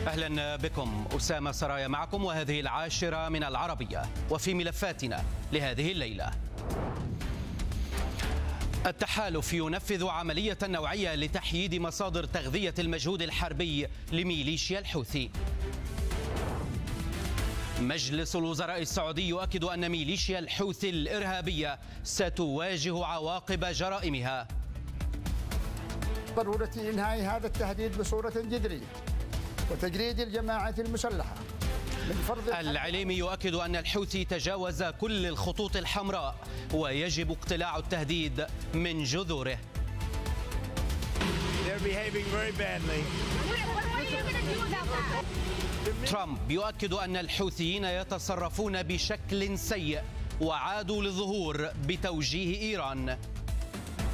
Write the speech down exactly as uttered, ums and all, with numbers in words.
أهلا بكم. أسامة سرايا معكم، وهذه العاشرة من العربية. وفي ملفاتنا لهذه الليلة: التحالف ينفذ عملية نوعية لتحييد مصادر تغذية المجهود الحربي لميليشيا الحوثي. مجلس الوزراء السعودي يؤكد أن ميليشيا الحوثي الإرهابية ستواجه عواقب جرائمها. ضرورة إنهاء هذا التهديد بصورة جذرية وتجريد الجماعات المسلحة من فرض. العليمي يؤكد أن الحوثي تجاوز كل الخطوط الحمراء ويجب اقتلاع التهديد من جذوره. ترامب يؤكد أن الحوثيين يتصرفون بشكل سيء وعادوا للظهور بتوجيه إيران.